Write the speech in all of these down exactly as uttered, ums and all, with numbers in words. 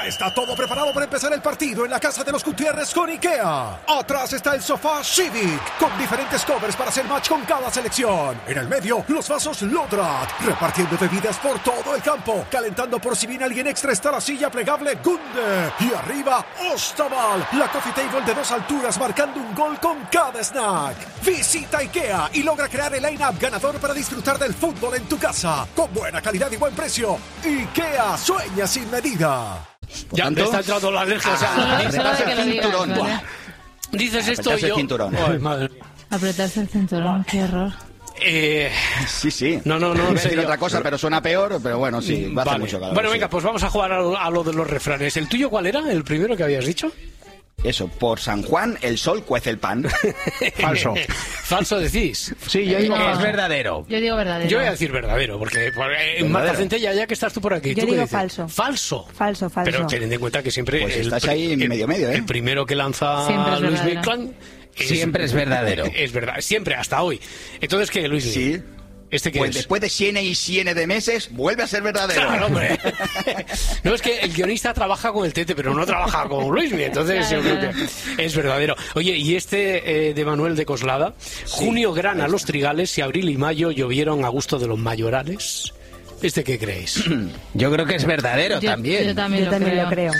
Ya está todo preparado para empezar el partido en la casa de los Gutiérrez con IKEA. Atrás está el sofá Civic, con diferentes covers para hacer match con cada selección. En el medio, los vasos Lodrat, repartiendo bebidas por todo el campo. Calentando por si viene alguien extra está la silla plegable Gunde. Y arriba, Ostaval, la coffee table de dos alturas marcando un gol con cada snack. Visita IKEA y logra crear el line-up ganador para disfrutar del fútbol en tu casa. Con buena calidad y buen precio. IKEA, sueña sin medida. Ya me está entrando la alergia. Ah, o sea, apretarse el cinturón. Digas, ¿vale? Dices esto y yo... el cinturón. Ay, madre. Apretarse el cinturón, qué error. Eh... Sí, sí. No, no, no. Voy a decir otra cosa, pero suena peor, pero bueno, sí, va a hacer Vale. mucho calor. Bueno, sí. venga, pues vamos a jugar a lo, a lo de los refranes. ¿El tuyo cuál era? ¿El primero que habías dicho? Eso, por San Juan el sol cuece el pan. Falso. Falso decís. Sí, yo digo No. que es verdadero. Yo digo verdadero. Yo voy a decir verdadero, porque eh, Marta Centella, ya que estás tú por aquí. Yo ¿tú qué digo dices? falso. Falso. Falso, falso. Pero tened en cuenta que siempre... Pues el estás pri- ahí el- medio medio, ¿eh? El primero que lanza Siempre es Luis verdadero. Miclan... Siempre es verdadero. Es verdad, siempre, hasta hoy. Entonces, ¿qué, Luis? Sí. ¿Este qué Pues es? después de siene y siene de meses, vuelve a ser verdadero. Claro, hombre. No, es que el guionista trabaja con el Tete, pero no trabaja con Luismi, entonces Claro, yo creo claro. que es verdadero. Oye, y este eh, de Manuel de Coslada, junio grana los trigales y abril y mayo llovieron a gusto de los mayorales. ¿Este qué creéis? Yo creo que es verdadero Yo- también. Yo también, Yo también lo creo.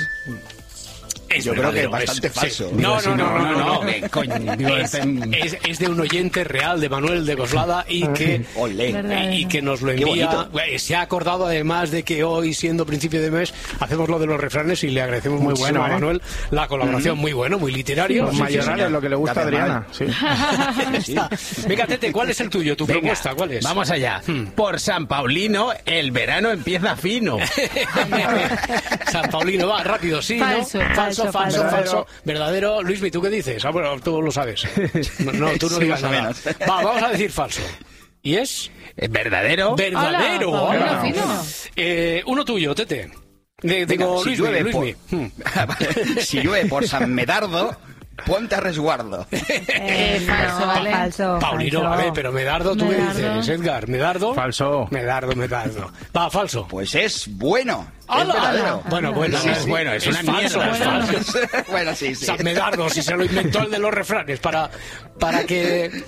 Es Yo creo que verdadero, es bastante falso. sí. No, Digo, no, sí, no, no, no, no. que coño, digo, Es, este- es- es de un oyente real de Manuel de Coslada y que... Olé. Verdad. Y que nos lo Qué envía. bonito. Eh, Se ha acordado además de que hoy, siendo principio de mes, hacemos lo de los refranes y le agradecemos Muy muchísimo bueno, a ¿eh? Manuel la colaboración. Muy bueno, muy literario. Los Sí, sí, mayorales, señor. lo que le gusta a Date mal. Adriana. Sí. Ahí está. Venga, Tete, ¿cuál es el tuyo? ¿Tu Venga, propuesta? ¿Cuál es? Vamos allá. Hmm. Por San Paulino, el verano empieza fino. San Paulino, va, rápido, sí, Falso, ¿no? Falso, falso, falso, falso. falso. Verdadero. Luismi, ¿tú qué dices? Ah, bueno, tú lo sabes. No, no, tú no Sí, digas más o nada. menos. Va, vamos a decir falso. ¿Y es? ¿Es verdadero? Verdadero. Hola, Paulino, Hola. fino. Eh, uno tuyo, Tete. De, Venga, digo, si Luismi, llueve Luismi. por- Hmm. Si llueve por San Medardo, ponte a resguardo. Eh, falso, no, vale. falso. Paulino, falso. vale, pero Medardo, ¿tú Medardo. qué dices, Edgar? ¿Medardo? Falso. Medardo, Medardo. Va, falso. Pues es bueno. Es ¡Hala! verdadero. Bueno, bueno, Sí, no, es bueno, es una falso, mierda. es Bueno. falso. Bueno, sí, sí. San Medardo, si se lo inventó el de los refranes para, para que...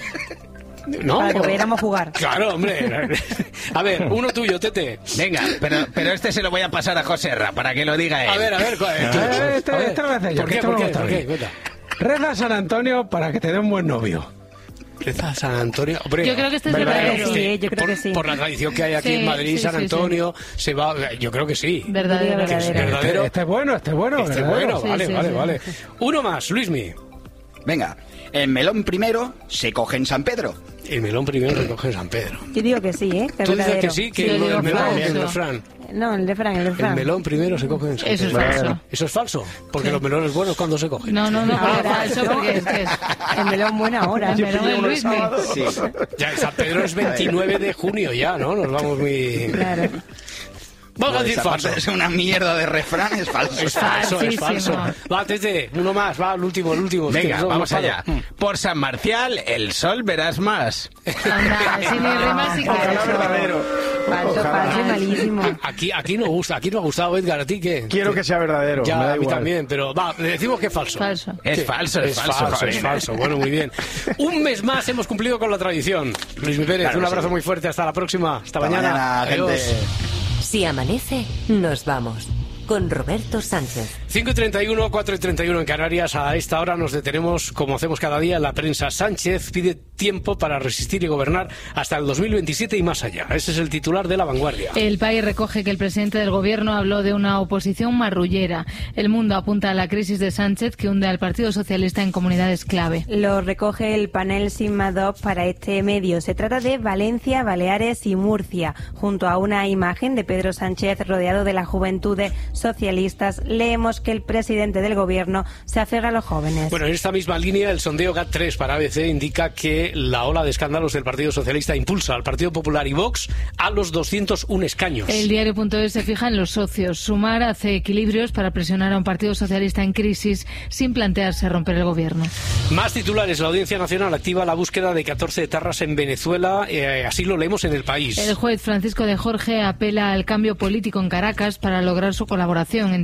¿No? Para que pudiéramos jugar. Claro, hombre. A ver, uno tuyo, Tete. Venga, pero, pero este se lo voy a pasar a José Ra para que lo diga él. A ver, a ver. ¿cuál es? Eh, este- A ver. este lo voy a hacer yo, ¿Por que qué? este ¿Por me qué? gusta ¿Por a mí. qué? Cuenta. Reza a San Antonio para que te dé un buen novio. Reza a San Antonio. Hombre, Yo creo que este es Verdadero. verdadero. Sí, eh, yo creo por, que sí. por la tradición que hay aquí Sí, en Madrid, sí, San sí, Antonio, se va... Yo creo que sí. Verdadero. Verdadero. Que es Verdadero. verdadero. Este, este es bueno, este es bueno. Este es verdadero. bueno, Sí, vale, sí, vale, sí. vale. Uno más, Luismi. Venga, el melón primero se coge en San Pedro. El melón primero recoge San Pedro. Yo digo que sí, ¿eh? Que es Tú dices verdadero. que sí, que Sí, el, yo digo melón, falso. el refrán. No, el refrán, el refrán. El melón primero se coge en San Eso es Pedro. falso. Eso es falso, porque los melones buenos cuando se cogen. No, no, no, pero Ahora, falso ¿no? porque es que es... El melón buena hora. El melón es Luismi. Sí. Ya, San Pedro es veintinueve de junio ya, ¿no? Nos vamos muy... Claro. Vamos a Pues decir aparte falso. de ser una mierda de refrán, es falso. Es falso, es falso. Falsísimo. Va, Tete, uno más, va, el último, el último. Es que Venga, eso vamos no paro. allá. Por San Marcial, el sol verás más. Anda, si ni rimas ni Ojalá claro. verdadero. Falso, Ojalá. falso y malísimo. Aquí, aquí no gusta, aquí no ha gustado, Edgar, ¿a ti qué? Quiero que sea verdadero, Ya, me da a mí igual. también, pero va, le decimos que es falso. Falso. Es ¿Qué? falso, es, falso. falso, es joder. falso. Bueno, muy bien. Un mes más hemos cumplido con la tradición. Luis Mi Pérez, Claro un que abrazo sí. muy fuerte. Hasta la próxima. Hasta, Hasta mañana. mañana, Adiós. gente. Si amanece, nos vamos. Con Roberto Sánchez. cinco y treinta y uno, cuatro y treinta y uno en Canarias. A esta hora nos detenemos, como hacemos cada día, en la prensa. Sánchez pide tiempo para resistir y gobernar hasta el dos mil veintisiete y más allá. Ese es el titular de La Vanguardia. El País recoge que el presidente del gobierno habló de una oposición marrullera. El Mundo apunta a la crisis de Sánchez que hunde al Partido Socialista en comunidades clave. Lo recoge el panel Sigma dos para este medio. Se trata de Valencia, Baleares y Murcia. Junto a una imagen de Pedro Sánchez rodeado de las juventudes socialistas, leemos que el presidente del gobierno se aferra a los jóvenes. Bueno, en esta misma línea, el sondeo GAT tres para A B C indica que la ola de escándalos del Partido Socialista impulsa al Partido Popular y Vox a los doscientos uno escaños. El diario.es se fija en los socios. Sumar hace equilibrios para presionar a un Partido Socialista en crisis sin plantearse romper el gobierno. Más titulares. La Audiencia Nacional activa la búsqueda de catorce etarras en Venezuela. Eh, así lo leemos en El País. El juez Francisco de Jorge apela al cambio político en Caracas para lograr su colaboración.